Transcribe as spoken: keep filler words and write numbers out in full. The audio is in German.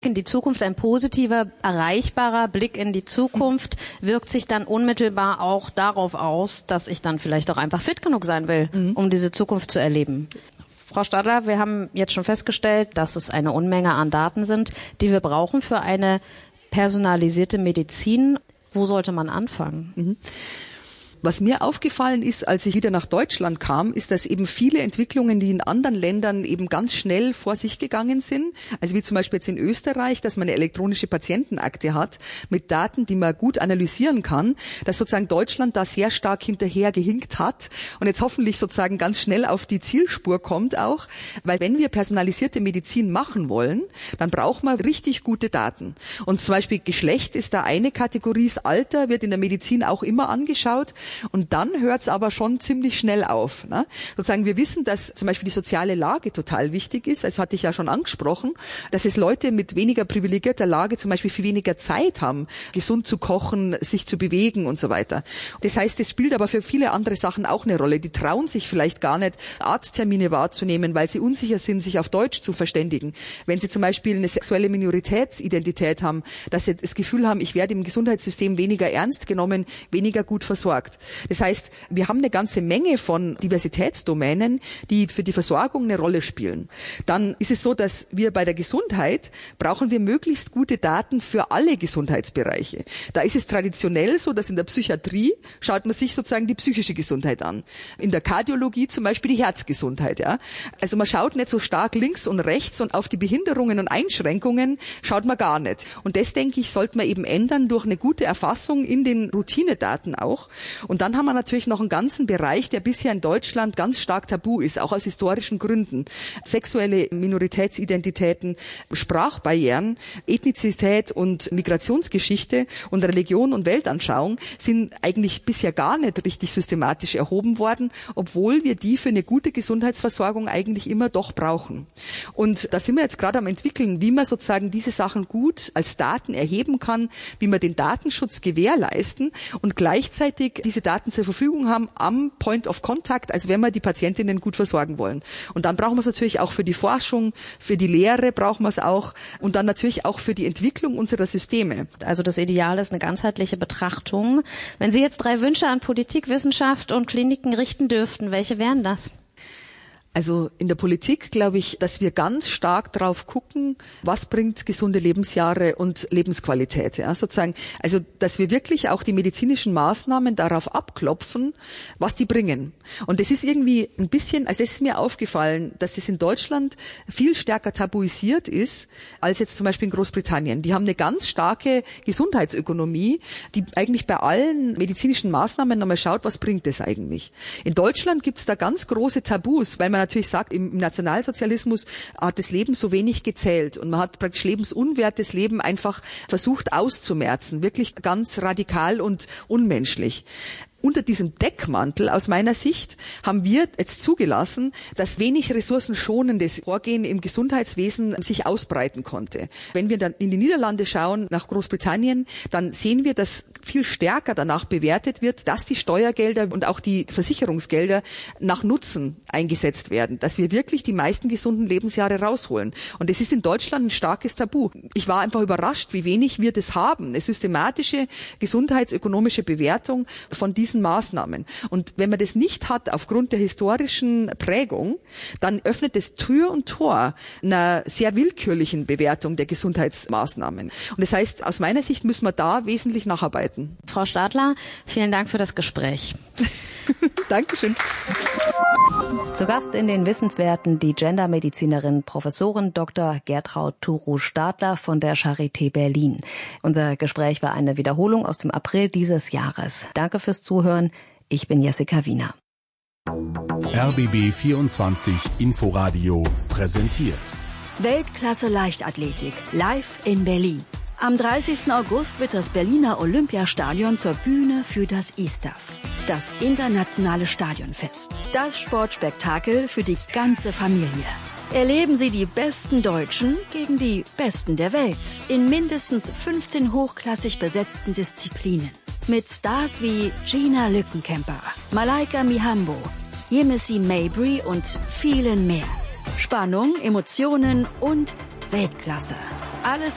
in die Zukunft, ein positiver, erreichbarer Blick in die Zukunft wirkt sich dann unmittelbar auch darauf aus, dass ich dann vielleicht auch einfach fit genug sein will, mhm. um diese Zukunft zu erleben. Frau Stadler, wir haben jetzt schon festgestellt, dass es eine Unmenge an Daten sind, die wir brauchen für eine personalisierte Medizin. Wo sollte man anfangen? Mhm. Was mir aufgefallen ist, als ich wieder nach Deutschland kam, ist, dass eben viele Entwicklungen, die in anderen Ländern eben ganz schnell vor sich gegangen sind, also wie zum Beispiel jetzt in Österreich, dass man eine elektronische Patientenakte hat mit Daten, die man gut analysieren kann, dass sozusagen Deutschland da sehr stark hinterher gehinkt hat und jetzt hoffentlich sozusagen ganz schnell auf die Zielspur kommt auch, weil wenn wir personalisierte Medizin machen wollen, dann braucht man richtig gute Daten. Und zum Beispiel Geschlecht ist da eine Kategorie, das Alter wird in der Medizin auch immer angeschaut. Und dann hört es aber schon ziemlich schnell auf. Ne? Sozusagen wir wissen, dass zum Beispiel die soziale Lage total wichtig ist. Das hatte ich ja schon angesprochen, dass es Leute mit weniger privilegierter Lage zum Beispiel viel weniger Zeit haben, gesund zu kochen, sich zu bewegen und so weiter. Das heißt, es spielt aber für viele andere Sachen auch eine Rolle. Die trauen sich vielleicht gar nicht, Arzttermine wahrzunehmen, weil sie unsicher sind, sich auf Deutsch zu verständigen. Wenn sie zum Beispiel eine sexuelle Minoritätsidentität haben, dass sie das Gefühl haben, ich werde im Gesundheitssystem weniger ernst genommen, weniger gut versorgt. Das heißt, wir haben eine ganze Menge von Diversitätsdomänen, die für die Versorgung eine Rolle spielen. Dann ist es so, dass wir bei der Gesundheit brauchen wir möglichst gute Daten für alle Gesundheitsbereiche. Da ist es traditionell so, dass in der Psychiatrie schaut man sich sozusagen die psychische Gesundheit an. In der Kardiologie zum Beispiel die Herzgesundheit. Ja. Also man schaut nicht so stark links und rechts und auf die Behinderungen und Einschränkungen schaut man gar nicht. Und das, denke ich, sollte man eben ändern durch eine gute Erfassung in den Routinedaten auch. Und dann haben wir natürlich noch einen ganzen Bereich, der bisher in Deutschland ganz stark tabu ist, auch aus historischen Gründen. Sexuelle Minoritätsidentitäten, Sprachbarrieren, Ethnizität und Migrationsgeschichte und Religion und Weltanschauung sind eigentlich bisher gar nicht richtig systematisch erhoben worden, obwohl wir die für eine gute Gesundheitsversorgung eigentlich immer doch brauchen. Und da sind wir jetzt gerade am entwickeln, wie man sozusagen diese Sachen gut als Daten erheben kann, wie man den Datenschutz gewährleisten und gleichzeitig diese Daten zur Verfügung haben am Point of Contact, also wenn wir die Patientinnen gut versorgen wollen. Und dann brauchen wir es natürlich auch für die Forschung, für die Lehre brauchen wir es auch und dann natürlich auch für die Entwicklung unserer Systeme. Also das Ideal ist eine ganzheitliche Betrachtung. Wenn Sie jetzt drei Wünsche an Politik, Wissenschaft und Kliniken richten dürften, welche wären das? Also in der Politik glaube ich, dass wir ganz stark drauf gucken, was bringt gesunde Lebensjahre und Lebensqualität. Ja, sozusagen, also dass wir wirklich auch die medizinischen Maßnahmen darauf abklopfen, was die bringen. Und das ist irgendwie ein bisschen, also es ist mir aufgefallen, dass das in Deutschland viel stärker tabuisiert ist, als jetzt zum Beispiel in Großbritannien. Die haben eine ganz starke Gesundheitsökonomie, die eigentlich bei allen medizinischen Maßnahmen nochmal schaut, was bringt das eigentlich. In Deutschland gibt es da ganz große Tabus, weil man natürlich sagt, im Nationalsozialismus hat das Leben so wenig gezählt und man hat praktisch lebensunwertes Leben einfach versucht auszumerzen, wirklich ganz radikal und unmenschlich. Unter diesem Deckmantel, aus meiner Sicht, haben wir jetzt zugelassen, dass wenig ressourcenschonendes Vorgehen im Gesundheitswesen sich ausbreiten konnte. Wenn wir dann in die Niederlande schauen, nach Großbritannien, dann sehen wir, dass viel stärker danach bewertet wird, dass die Steuergelder und auch die Versicherungsgelder nach Nutzen eingesetzt werden, dass wir wirklich die meisten gesunden Lebensjahre rausholen. Und das ist in Deutschland ein starkes Tabu. Ich war einfach überrascht, wie wenig wir das haben, eine systematische gesundheitsökonomische Bewertung von diesen Maßnahmen. Und wenn man das nicht hat aufgrund der historischen Prägung, dann öffnet es Tür und Tor einer sehr willkürlichen Bewertung der Gesundheitsmaßnahmen. Und das heißt, aus meiner Sicht müssen wir da wesentlich nacharbeiten. Frau Stadler, vielen Dank für das Gespräch. Dankeschön. Zu Gast in den Wissenswerten die Gendermedizinerin Professorin Doktor Gertraud Turu-Stadler von der Charité Berlin. Unser Gespräch war eine Wiederholung aus dem April dieses Jahres. Danke fürs Zuhören. Ich bin Jessica Wiener. R B B vierundzwanzig Inforadio präsentiert Weltklasse Leichtathletik live in Berlin. Am dreißigsten August wird das Berliner Olympiastadion zur Bühne für das I S T A F, das internationale Stadionfest. Das Sportspektakel für die ganze Familie. Erleben Sie die besten Deutschen gegen die besten der Welt in mindestens fünfzehn hochklassig besetzten Disziplinen. Mit Stars wie Gina Lückenkämper, Malaika Mihambo, Yemisi Mabry und vielen mehr. Spannung, Emotionen und Weltklasse. Alles